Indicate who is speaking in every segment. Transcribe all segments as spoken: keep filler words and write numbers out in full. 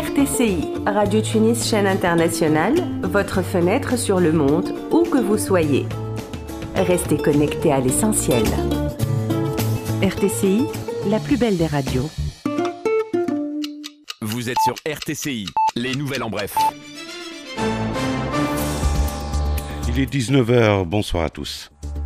Speaker 1: R T C I, Radio Tunis chaîne internationale, votre fenêtre sur le monde, où que vous soyez. Restez connectés à l'essentiel. R T C I, la plus belle des radios.
Speaker 2: Vous êtes sur R T C I, les nouvelles en bref.
Speaker 3: Il est dix-neuf heures, bonsoir à tous.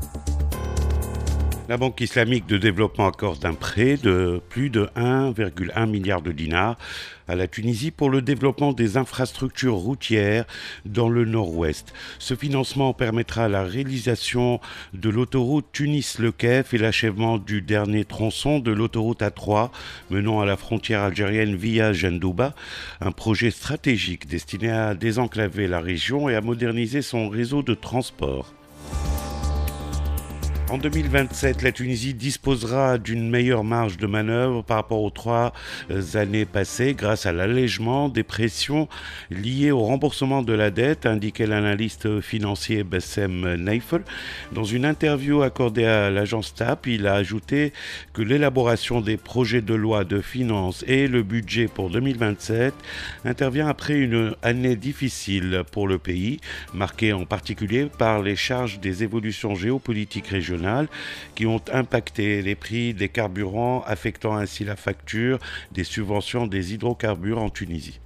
Speaker 3: La Banque islamique de développement accorde un prêt de plus de un virgule un milliard de dinars à la Tunisie pour le développement des infrastructures routières dans le nord-ouest. Ce financement permettra la réalisation de l'autoroute Tunis-Le Kef et l'achèvement du dernier tronçon de l'autoroute A trois menant à la frontière algérienne via Jendouba, un projet stratégique destiné à désenclaver la région et à moderniser son réseau de transport. En deux mille vingt-sept, la Tunisie disposera d'une meilleure marge de manœuvre par rapport aux trois années passées grâce à l'allègement des pressions liées au remboursement de la dette, indiquait l'analyste financier Bassem Naifel. Dans une interview accordée à l'agence T A P, il a ajouté que l'élaboration des projets de loi de finances et le budget pour deux mille vingt-sept intervient après une année difficile pour le pays, marquée en particulier par les charges des évolutions géopolitiques régionales qui ont impacté les prix des carburants, affectant ainsi la facture des subventions des hydrocarbures en Tunisie.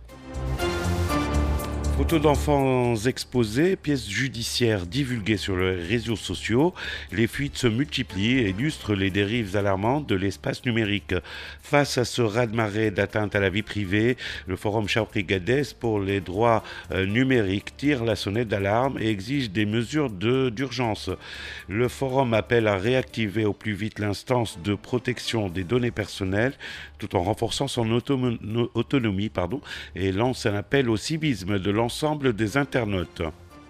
Speaker 3: Photos d'enfants exposées, pièces judiciaires divulguées sur les réseaux sociaux, les fuites se multiplient et illustrent les dérives alarmantes de l'espace numérique. Face à ce raz-de-marée d'atteinte à la vie privée, le Forum Chawki Gades pour les droits euh, numériques tire la sonnette d'alarme et exige des mesures de, d'urgence. Le Forum appelle à réactiver au plus vite l'instance de protection des données personnelles tout en renforçant son auto- autonomie pardon, et lance un appel au civisme de l'ensemble Ensemble des internautes.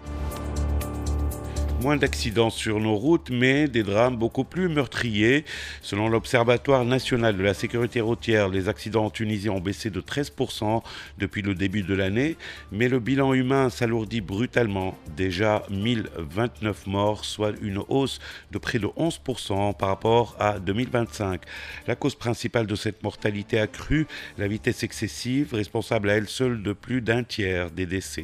Speaker 3: Moins d'accidents sur nos routes, mais des drames beaucoup plus meurtriers. Selon l'Observatoire national de la sécurité routière, les accidents en Tunisie ont baissé de treize pour cent depuis le début de l'année, mais le bilan humain s'alourdit brutalement. Déjà mille vingt-neuf morts, soit une hausse de près de onze pour cent par rapport à deux mille vingt-cinq. La cause principale de cette mortalité accrue, la vitesse excessive, responsable à elle seule de plus d'un tiers des décès.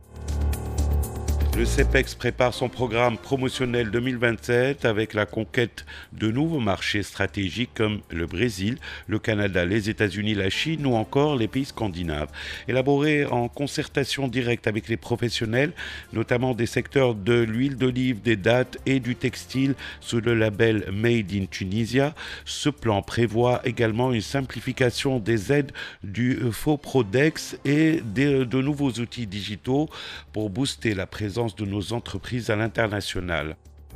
Speaker 3: Le CEPEX prépare son programme promotionnel deux mille vingt-sept avec la conquête de nouveaux marchés stratégiques comme le Brésil, le Canada, les États-Unis, la Chine ou encore les pays scandinaves. Élaboré en concertation directe avec les professionnels, notamment des secteurs de l'huile d'olive, des dattes et du textile sous le label Made in Tunisia, ce plan prévoit également une simplification des aides du Faux-Prodex et de, de nouveaux outils digitaux pour booster la présence de nos entreprises à l'international.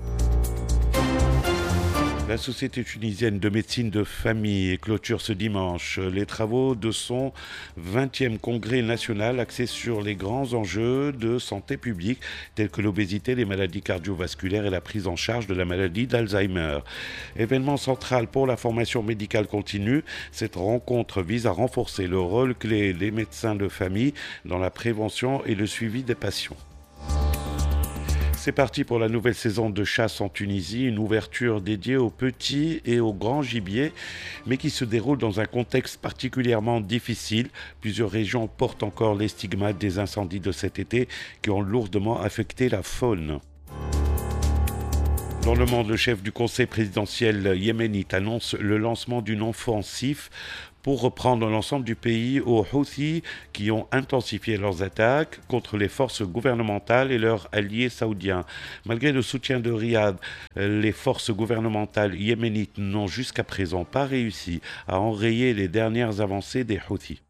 Speaker 3: La Société tunisienne de médecine de famille clôture ce dimanche les travaux de son vingtième congrès national axé sur les grands enjeux de santé publique tels que l'obésité, les maladies cardiovasculaires et la prise en charge de la maladie d'Alzheimer. Événement central pour la formation médicale continue, cette rencontre vise à renforcer le rôle clé des médecins de famille dans la prévention et le suivi des patients. C'est parti pour la nouvelle saison de chasse en Tunisie, une ouverture dédiée aux petits et aux grands gibiers, mais qui se déroule dans un contexte particulièrement difficile. Plusieurs régions portent encore les stigmates des incendies de cet été qui ont lourdement affecté la faune. Dans le monde, le chef du conseil présidentiel yéménite annonce le lancement d'une offensive pour reprendre l'ensemble du pays aux Houthis qui ont intensifié leurs attaques contre les forces gouvernementales et leurs alliés saoudiens. Malgré le soutien de Riyad, les forces gouvernementales yéménites n'ont jusqu'à présent pas réussi à enrayer les dernières avancées des Houthis.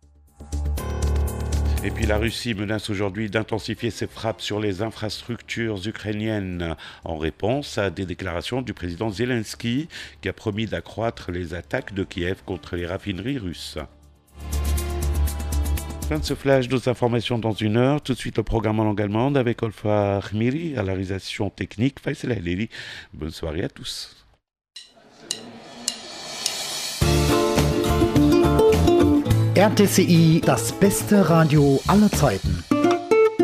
Speaker 3: Et puis la Russie menace aujourd'hui d'intensifier ses frappes sur les infrastructures ukrainiennes en réponse à des déclarations du président Zelensky qui a promis d'accroître les attaques de Kiev contre les raffineries russes. Fin de ce flash, d'autres informations dans une heure. Tout de suite le programme en langue allemande avec Olfa Khmiri à la réalisation technique. Faisal Haleli. Bonne soirée à tous.
Speaker 4: R T C I, das beste Radio aller Zeiten.